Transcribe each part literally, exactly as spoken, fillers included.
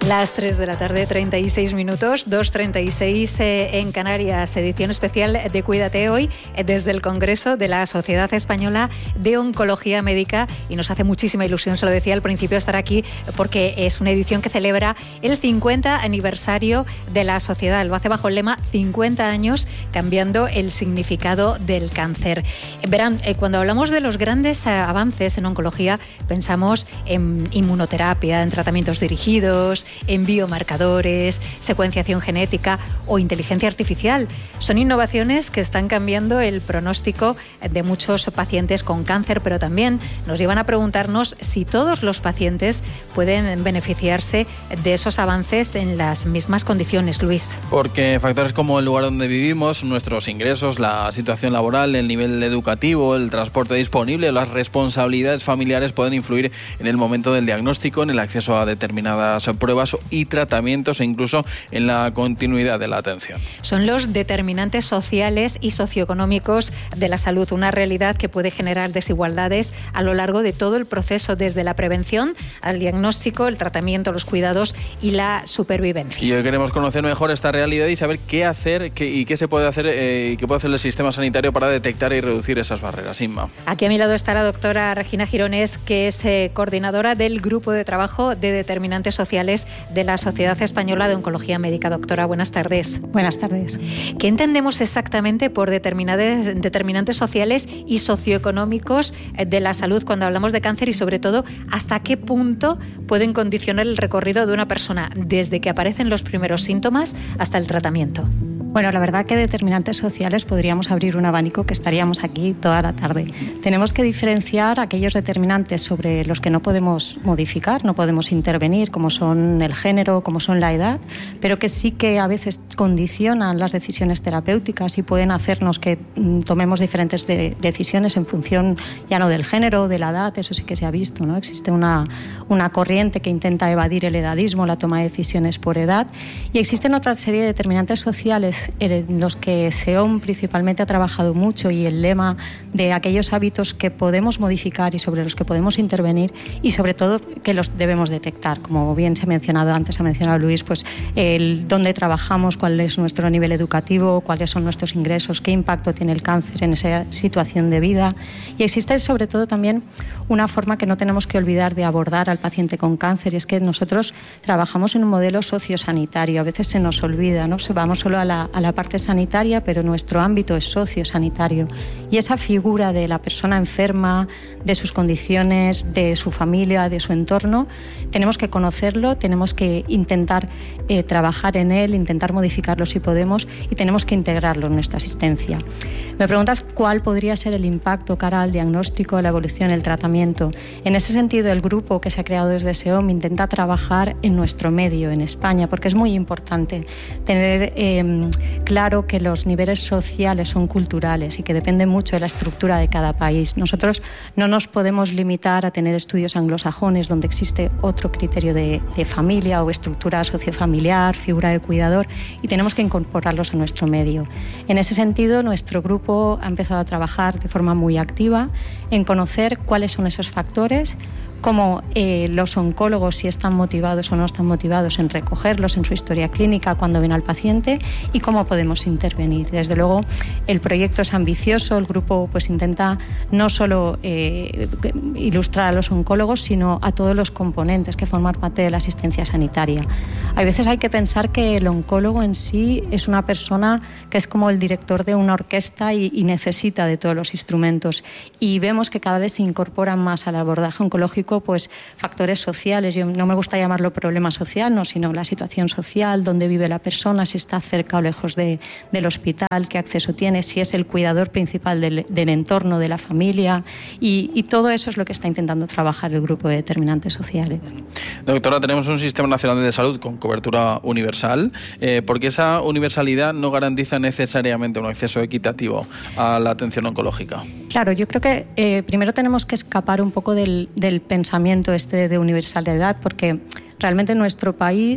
Las tres de la tarde, treinta y seis minutos, dos treinta y seis eh, en Canarias, edición especial de Cuídate hoy eh, desde el Congreso de la Sociedad Española de Oncología Médica, y nos hace muchísima ilusión, se lo decía al principio, estar aquí porque es una edición que celebra el cincuenta aniversario de la sociedad. Lo hace bajo el lema cincuenta años cambiando el significado del cáncer. Verán, eh, cuando hablamos de los grandes eh, avances en oncología, pensamos en inmunoterapia, en tratamientos dirigidos, en biomarcadores, secuenciación genética o inteligencia artificial. Son innovaciones que están cambiando el pronóstico de muchos pacientes con cáncer, pero también nos llevan a preguntarnos si todos los pacientes pueden beneficiarse de esos avances en las mismas condiciones, Luis. Porque factores como el lugar donde vivimos, nuestros ingresos, la situación laboral, el nivel educativo, el transporte disponible, las responsabilidades familiares pueden influir en el momento del diagnóstico, en el acceso a determinadas pruebas y tratamientos e incluso en la continuidad de la atención. Son los determinantes sociales y socioeconómicos de la salud, una realidad que puede generar desigualdades a lo largo de todo el proceso, desde la prevención al diagnóstico, el tratamiento, los cuidados y la supervivencia. Y hoy queremos conocer mejor esta realidad y saber qué hacer qué, y qué se puede hacer eh, y qué puede hacer el sistema sanitario para detectar y reducir esas barreras. Inma. Aquí a mi lado está la doctora Regina Girones, que es eh, coordinadora del Grupo de Trabajo de Determinantes Sociales de la Sociedad Española de Oncología Médica. Doctora, buenas tardes. Buenas tardes. ¿Qué entendemos exactamente por determinantes sociales y socioeconómicos de la salud cuando hablamos de cáncer, y sobre todo hasta qué punto pueden condicionar el recorrido de una persona desde que aparecen los primeros síntomas hasta el tratamiento? Bueno, la verdad que determinantes sociales podríamos abrir un abanico que estaríamos aquí toda la tarde. Tenemos que diferenciar aquellos determinantes sobre los que no podemos modificar, no podemos intervenir, como son el género, como son la edad, pero que sí que a veces condicionan las decisiones terapéuticas y pueden hacernos que tomemos diferentes de, decisiones en función ya no del género, de la edad. Eso sí que se ha visto, ¿no? Existe una, una corriente que intenta evadir el edadismo, la toma de decisiones por edad, y existen otra serie de determinantes sociales en los que S E O M principalmente ha trabajado mucho, y el lema de aquellos hábitos que podemos modificar y sobre los que podemos intervenir, y sobre todo que los debemos detectar. Como bien se ha mencionado antes, ha mencionado Luis, pues el dónde trabajamos, cuál es nuestro nivel educativo, cuáles son nuestros ingresos, qué impacto tiene el cáncer en esa situación de vida. Y existe sobre todo también una forma que no tenemos que olvidar de abordar al paciente con cáncer, y es que nosotros trabajamos en un modelo sociosanitario. A veces se nos olvida, ¿no? Se vamos solo a la a la parte sanitaria, pero nuestro ámbito es sociosanitario, y esa figura de la persona enferma, de sus condiciones, de su familia, de su entorno, tenemos que conocerlo, tenemos que intentar eh, trabajar en él, intentar modificarlo si podemos, y tenemos que integrarlo en nuestra asistencia. Me preguntas cuál podría ser el impacto cara al diagnóstico, a la evolución, el tratamiento. En ese sentido, el grupo que se ha creado desde S E O M intenta trabajar en nuestro medio, en España, porque es muy importante tener eh, claro que los niveles sociales son culturales y que depende mucho de la estructura de cada país. Nosotros no nos podemos limitar a tener estudios anglosajones donde existe otro criterio de, de familia o estructura sociofamiliar, figura de cuidador, y tenemos que incorporarlos a nuestro medio. En ese sentido, nuestro grupo ha empezado a trabajar de forma muy activa en conocer cuáles son esos factores, cómo eh, los oncólogos, si están motivados o no están motivados en recogerlos en su historia clínica cuando ven al paciente, y cómo podemos intervenir. Desde luego, el proyecto es ambicioso, el grupo pues intenta no solo eh, ilustrar a los oncólogos, sino a todos los componentes que forman parte de la asistencia sanitaria. A veces hay que pensar que el oncólogo en sí es una persona que es como el director de una orquesta y, y necesita de todos los instrumentos, y vemos que cada vez se incorporan más al abordaje oncológico pues factores sociales. Yo no me gusta llamarlo problema social, no, sino la situación social, dónde vive la persona, si está cerca o lejos de, del hospital, qué acceso tiene, si es el cuidador principal del, del entorno, de la familia, y, y todo eso es lo que está intentando trabajar el grupo de determinantes sociales. Doctora, tenemos un sistema nacional de salud con cobertura universal, eh, porque esa universalidad no garantiza necesariamente un acceso equitativo a la atención oncológica. Claro, yo creo que eh, primero tenemos que escapar un poco del, del pensamiento este de universalidad, porque realmente en nuestro país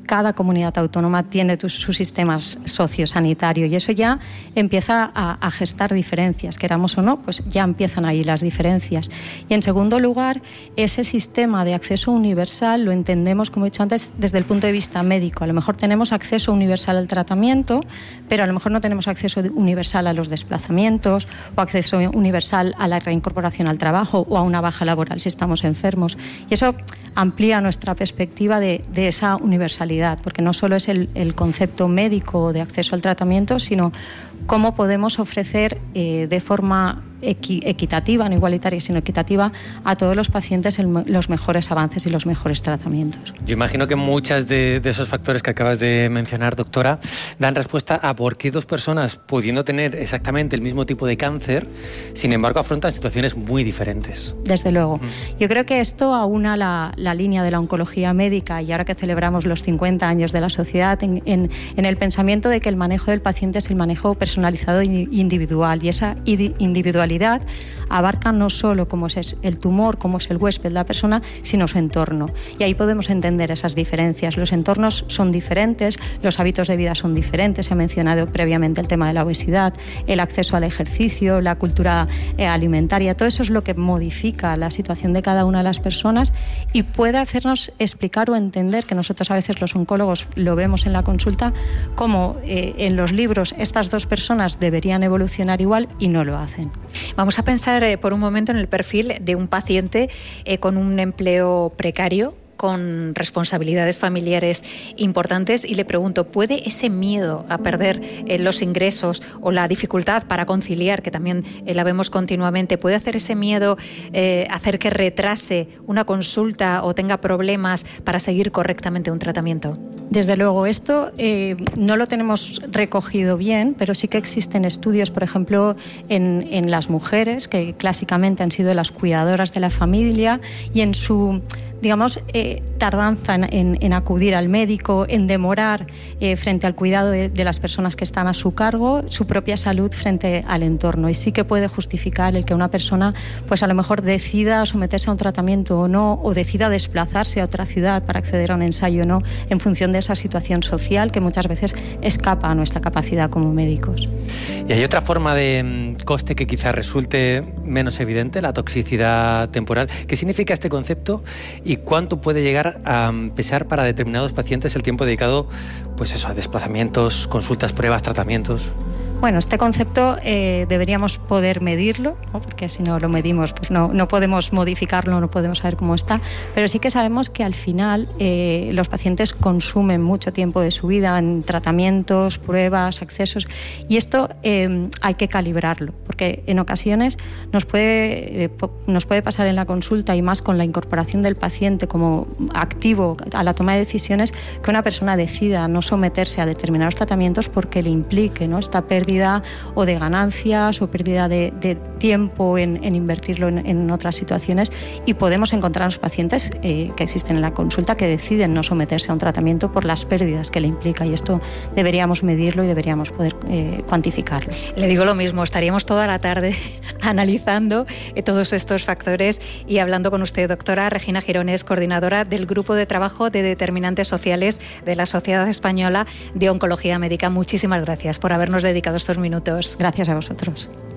cada comunidad autónoma tiene tu, su sistema sociosanitario y eso ya empieza a, a gestar diferencias, queramos o no, pues ya empiezan ahí las diferencias. Y en segundo lugar, ese sistema de acceso universal lo entendemos, como he dicho antes, desde el punto de vista médico. A lo mejor tenemos acceso universal al tratamiento, pero a lo mejor no tenemos acceso universal a los desplazamientos o acceso universal a la reincorporación al trabajo o a una baja laboral si estamos enfermos. Y eso amplía nuestra perspectiva de, de esa universalidad, porque no solo es el, el concepto médico de acceso al tratamiento, sino cómo podemos ofrecer eh, de forma equi- equitativa, no igualitaria, sino equitativa, a todos los pacientes el, los mejores avances y los mejores tratamientos. Yo imagino que muchos de, de esos factores que acabas de mencionar, doctora, dan respuesta a por qué dos personas, pudiendo tener exactamente el mismo tipo de cáncer, sin embargo afrontan situaciones muy diferentes. Desde luego. Mm. Yo creo que esto aúna la, la línea de la oncología médica, y ahora que celebramos los cincuenta años de la sociedad, en, en, en el pensamiento de que el manejo del paciente es el manejo personalizado e individual, y esa individualidad abarca no solo cómo es el tumor, cómo es el huésped, la persona, sino su entorno. Y ahí podemos entender esas diferencias. Los entornos son diferentes, los hábitos de vida son diferentes. Se ha mencionado previamente el tema de la obesidad, el acceso al ejercicio, la cultura eh, alimentaria. Todo eso es lo que modifica la situación de cada una de las personas y puede hacernos explicar o entender, que nosotros a veces los oncólogos lo vemos en la consulta, cómo eh, en los libros estas dos personas deberían evolucionar igual y no lo hacen. Vamos a pensar eh, por un momento en el perfil de un paciente eh, con un empleo precario, con responsabilidades familiares importantes, y le pregunto, ¿puede ese miedo a perder eh, los ingresos o la dificultad para conciliar, que también eh, la vemos continuamente, puede hacer ese miedo eh, hacer que retrase una consulta o tenga problemas para seguir correctamente un tratamiento? Desde luego, esto eh, no lo tenemos recogido bien, pero sí que existen estudios, por ejemplo, en, en las mujeres, que clásicamente han sido las cuidadoras de la familia, y en su, digamos, eh, tardanza en, en, en acudir al médico, en demorar eh, frente al cuidado de, de las personas que están a su cargo, su propia salud frente al entorno. Y sí que puede justificar el que una persona, pues a lo mejor decida someterse a un tratamiento o no, o decida desplazarse a otra ciudad para acceder a un ensayo o no, en función de esa situación social que muchas veces escapa a nuestra capacidad como médicos. ¿Y hay otra forma de coste que quizás resulte menos evidente, la toxicidad temporal? ¿Qué significa este concepto y cuánto puede llegar a pesar para determinados pacientes el tiempo dedicado, pues eso, a desplazamientos, consultas, pruebas, tratamientos? Bueno, este concepto eh, deberíamos poder medirlo, ¿no? Porque si no lo medimos, pues no, no podemos modificarlo, no podemos saber cómo está, pero sí que sabemos que al final eh, los pacientes consumen mucho tiempo de su vida en tratamientos, pruebas, accesos, y esto eh, hay que calibrarlo, porque en ocasiones nos puede, eh, nos puede pasar en la consulta, y más con la incorporación del paciente como activo a la toma de decisiones, que una persona decida no someterse a determinados tratamientos porque le implique, ¿no?, esta pérdida o de ganancias o pérdida de, de tiempo en, en invertirlo en, en otras situaciones, y podemos encontrar a los pacientes eh, que existen en la consulta que deciden no someterse a un tratamiento por las pérdidas que le implica, y esto deberíamos medirlo y deberíamos poder eh, cuantificarlo. Le digo lo mismo, estaríamos toda la tarde analizando eh, todos estos factores y hablando con usted, doctora Regina Girones, coordinadora del Grupo de Trabajo de Determinantes Sociales de la Sociedad Española de Oncología Médica. Muchísimas gracias por habernos dedicado estos minutos. Gracias a vosotros.